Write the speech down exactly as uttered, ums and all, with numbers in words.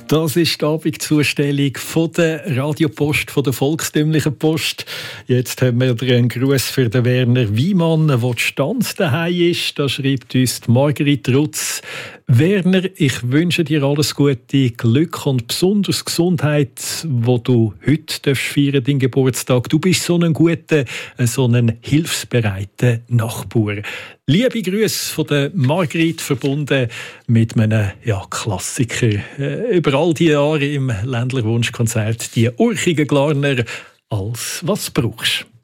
Das ist die Abendzustellung von der Radiopost, von der volkstümlichen Post. Jetzt haben wir einen Gruß für den Werner Wiemann, der die Stanz daheim ist. Da schreibt uns die Margrit Rutz. Werner, ich wünsche dir alles Gute, Glück und besonders Gesundheit, wo du heute feiern, deinen Geburtstag. Du bist so ein guter, so ein hilfsbereiter Nachbar. Liebe Grüße von der Margrit, verbunden mit einem ja, Klassiker. Äh, über all die Jahre im Ländler Wunschkonzert, die Urchigen Glarner als «Was brauchst?».